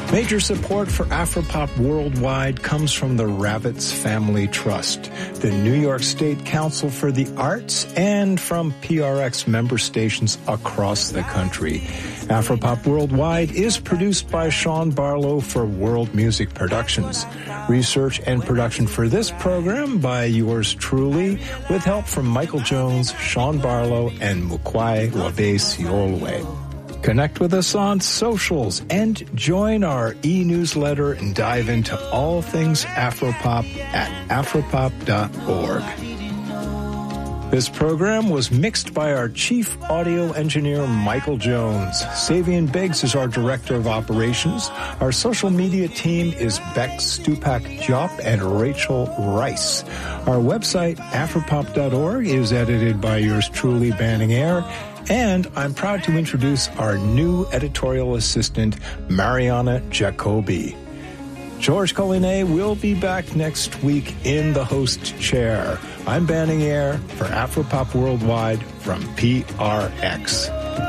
Major support for Afropop Worldwide comes from the Ravitz Family Trust, the New York State Council for the Arts, and from PRX member stations across the country. Afropop Worldwide is produced by Sean Barlow for World Music Productions. Research and production for this program by yours truly, with help from Michael Jones, Sean Barlow, and Mukwai Wabe-Siolwe. Connect with us on socials and join our e-newsletter and dive into all things Afropop at afropop.org. This program was mixed by our chief audio engineer, Michael Jones. Savian Biggs is our director of operations. Our social media team is Beck Stupak-Jop and Rachel Rice. Our website, afropop.org, is edited by yours truly, Banning Air. And I'm proud to introduce our new editorial assistant, Mariana Jacobi. George Collinet will be back next week in the host chair. I'm Banning Air for Afropop Worldwide from PRX.